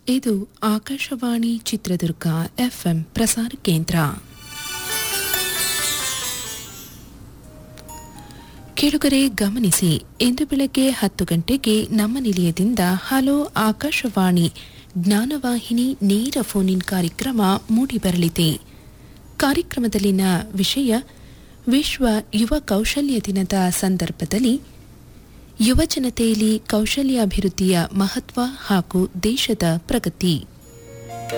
ಇದು ಆಕಾಶವಾಣಿ ಚಿತ್ರದುರ್ಗ ಎಫ್ಎಂ ಪ್ರಸಾರ ಕೇಂದ್ರ. ಕೇಳುಗರೆ ಗಮನಿಸಿ, ಇಂದು ಬೆಳಗ್ಗೆ 10 ಗಂಟೆಗೆ ನಮ್ಮ ನಿಲಯದಿಂದ ಹಲೋ ಆಕಾಶವಾಣಿ ಜ್ಞಾನವಾಹಿನಿ ನೇರ ಫೋನ್ ಇನ್ ಕಾರ್ಯಕ್ರಮ ಮೂಡಿಬರಲಿದೆ. ಕಾರ್ಯಕ್ರಮದಲ್ಲಿನ ವಿಷಯ ವಿಶ್ವ ಯುವ ಕೌಶಲ್ಯ ದಿನದ ಸಂದರ್ಭದಲ್ಲಿ ಯುವ ಜನತೆಯಲ್ಲಿ ಕೌಶಲ್ಯಾಭಿವೃದ್ಧಿಯ ಮಹತ್ವ ಹಾಗೂ ದೇಶದ ಪ್ರಗತಿ.